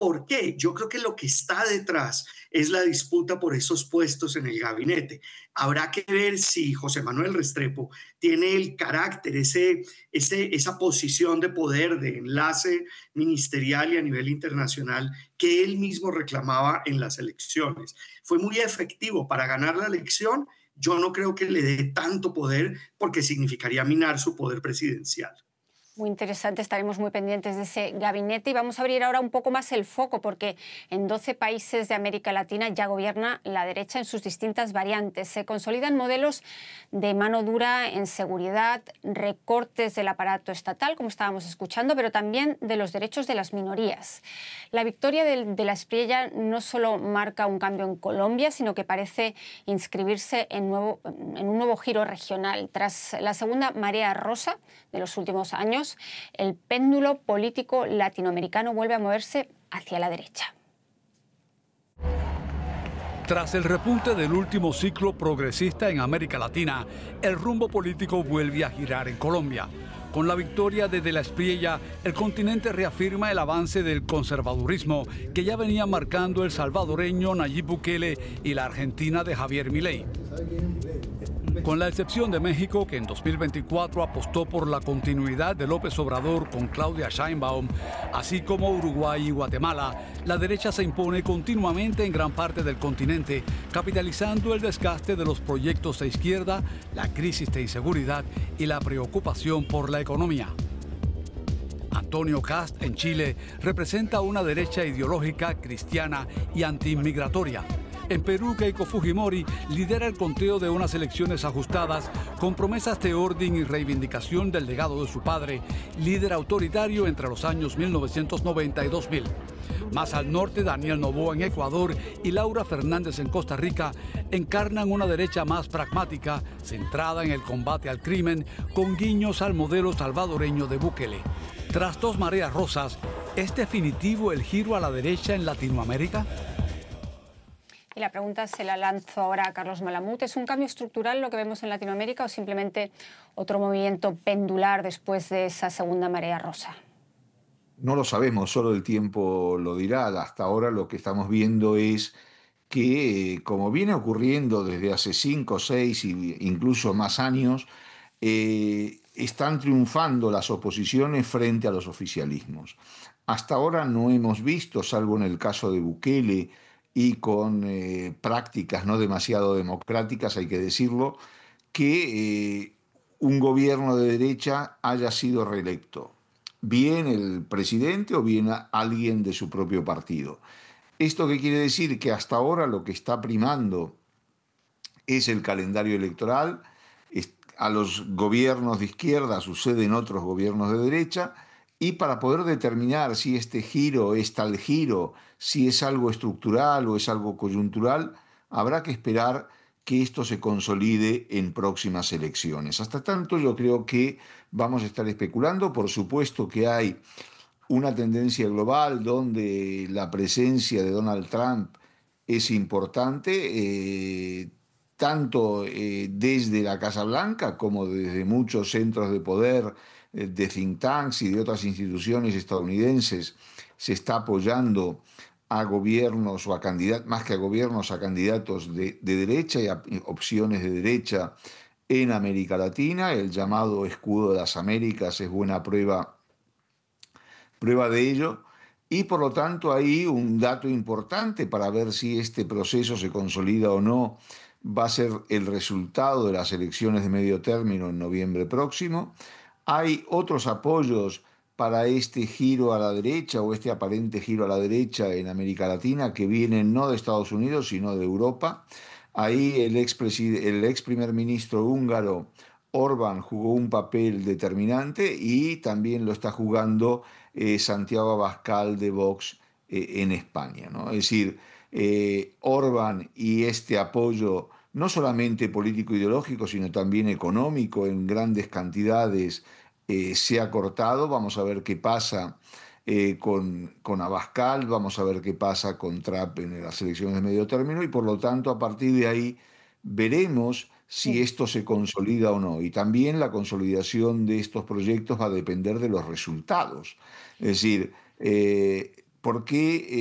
¿Por qué? Yo creo que lo que está detrás es la disputa por esos puestos en el gabinete. Habrá que ver si José Manuel Restrepo tiene el carácter, esa posición de poder, de enlace ministerial y a nivel internacional que él mismo reclamaba en las elecciones. Fue muy efectivo para ganar la elección. Yo no creo que le dé tanto poder porque significaría minar su poder presidencial. Muy interesante, estaremos muy pendientes de ese gabinete y vamos a abrir ahora un poco más el foco porque en 12 países de América Latina ya gobierna la derecha en sus distintas variantes. Se consolidan modelos de mano dura en seguridad, recortes del aparato estatal, como estábamos escuchando, pero también de los derechos de las minorías. La victoria de la Espriella no solo marca un cambio en Colombia, sino que parece inscribirse en un nuevo giro regional. Tras la segunda marea rosa de los últimos años, el péndulo político latinoamericano vuelve a moverse hacia la derecha. Tras el repunte del último ciclo progresista en América Latina, el rumbo político vuelve a girar en Colombia. Con la victoria de la Espriella, el continente reafirma el avance del conservadurismo que ya venía marcando el salvadoreño Nayib Bukele y la Argentina de Javier Milei. Con la excepción de México, que en 2024 apostó por la continuidad de López Obrador con Claudia Sheinbaum, así como Uruguay y Guatemala, la derecha se impone continuamente en gran parte del continente, capitalizando el desgaste de los proyectos de izquierda, la crisis de inseguridad y la preocupación por la economía. Antonio Kast, en Chile, representa una derecha ideológica, cristiana y antiinmigratoria. En Perú, Keiko Fujimori lidera el conteo de unas elecciones ajustadas con promesas de orden y reivindicación del legado de su padre, líder autoritario entre los años 1990 y 2000. Más al norte, Daniel Noboa en Ecuador y Laura Fernández en Costa Rica encarnan una derecha más pragmática, centrada en el combate al crimen, con guiños al modelo salvadoreño de Bukele. Tras dos mareas rosas, ¿es definitivo el giro a la derecha en Latinoamérica? Y la pregunta se la lanzo ahora a Carlos Malamud. ¿Es un cambio estructural lo que vemos en Latinoamérica o simplemente otro movimiento pendular después de esa segunda marea rosa? No lo sabemos, solo el tiempo lo dirá. Hasta ahora lo que estamos viendo es que, como viene ocurriendo desde hace 5, 6 e incluso más años, están triunfando las oposiciones frente a los oficialismos. Hasta ahora no hemos visto, salvo en el caso de Bukele, y con prácticas no demasiado democráticas, hay que decirlo, que un gobierno de derecha haya sido reelecto, bien el presidente o bien alguien de su propio partido. ¿Esto qué quiere decir? Que hasta ahora lo que está primando es el calendario electoral. A los gobiernos de izquierda suceden otros gobiernos de derecha, y para poder determinar si este giro es tal giro, si es algo estructural o es algo coyuntural, habrá que esperar que esto se consolide en próximas elecciones. Hasta tanto, yo creo que vamos a estar especulando. Por supuesto que hay una tendencia global donde la presencia de Donald Trump es importante, tanto desde la Casa Blanca como desde muchos centros de poder, de think tanks y de otras instituciones estadounidenses. Se está apoyando a gobiernos o a candidatos, más que a gobiernos, a candidatos de derecha y a opciones de derecha en América Latina. El llamado escudo de las Américas es buena prueba de ello, y por lo tanto hay un dato importante para ver si este proceso se consolida o no. Va a ser el resultado de las elecciones de medio término en noviembre próximo. Hay otros apoyos para este giro a la derecha o este aparente giro a la derecha en América Latina que vienen no de Estados Unidos sino de Europa. Ahí el ex primer ministro húngaro Orbán jugó un papel determinante, y también lo está jugando Santiago Abascal de Vox en España, ¿no? Es decir, Orbán y este apoyo no solamente político-ideológico, sino también económico en grandes cantidades se ha cortado. Vamos a ver qué pasa con Abascal, vamos a ver qué pasa con Trump en las elecciones de medio término, y por lo tanto a partir de ahí veremos si esto se consolida o no. Y también la consolidación de estos proyectos va a depender de los resultados. Es decir, porque